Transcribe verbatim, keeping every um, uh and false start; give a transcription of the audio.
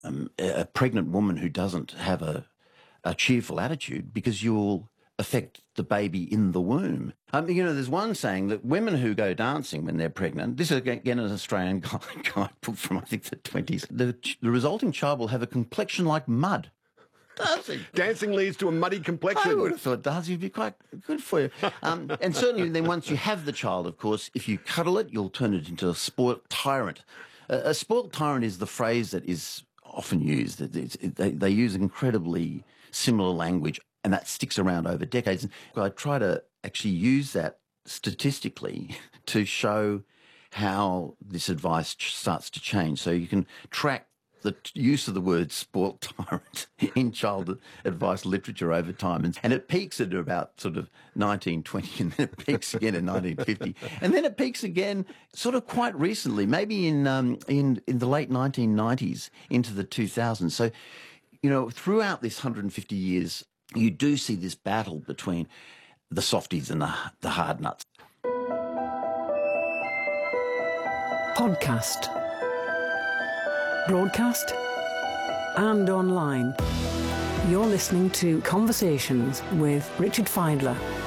um, a pregnant woman who doesn't have a, a cheerful attitude, because you'll affect the baby in the womb. Um, you know, there's one saying that women who go dancing when they're pregnant, this is again an Australian guidebook from, I think, the twenties, the, the resulting child will have a complexion like mud. Dancing. Dancing leads to a muddy complexion. I would have thought dancing would be quite good for you. Um, and certainly then once you have the child, of course, if you cuddle it, you'll turn it into a spoilt tyrant. A, a spoilt tyrant is the phrase that is often used. It's, it, they, they use incredibly similar language, and that sticks around over decades. I try to actually use that statistically to show how this advice ch- starts to change. So you can track the use of the word spoilt tyrant in child advice literature over time. And, and it peaks at about sort of nineteen twenty, and then it peaks again in nineteen fifty. And then it peaks again sort of quite recently, maybe in, um, in, in the late nineteen nineties into the two thousands. So, you know, throughout this one hundred fifty years, you do see this battle between the softies and the, the hard nuts. Podcast. Broadcast and online. You're listening to Conversations with Richard Fidler.